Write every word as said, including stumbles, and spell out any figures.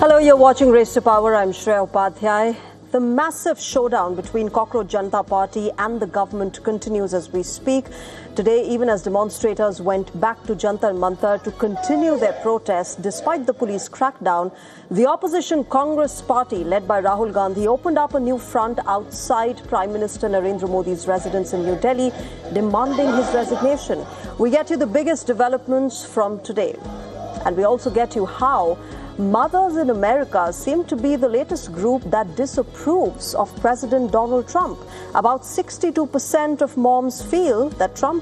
Hello, you're watching Race to Power. I'm Shreya Upadhyay. The massive showdown between Cockroach Janata Party and the government continues as we speak. Today, even as demonstrators went back to Jantar Mantar to continue their protest despite the police crackdown, the opposition Congress party led by Rahul Gandhi opened up a new front outside Prime Minister Narendra Modi's residence in New Delhi, demanding his resignation. We get you the biggest developments from today. And we also get you how Mothers in America seem to be the latest group that disapproves of President Donald Trump. About sixty-two percent of moms feel that Trump